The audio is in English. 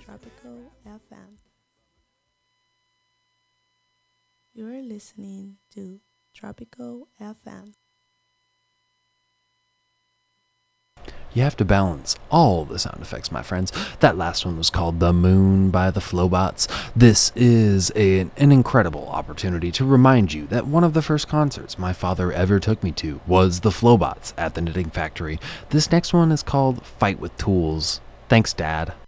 Tropical FM. You're listening to Tropical FM. You have to balance all the sound effects, my friends. That last one was called The Moon by the Flowbots. This is an incredible opportunity to remind you that one of the first concerts my father ever took me to was the Flowbots at the Knitting Factory. This next one is called Fight with Tools. Thanks, Dad.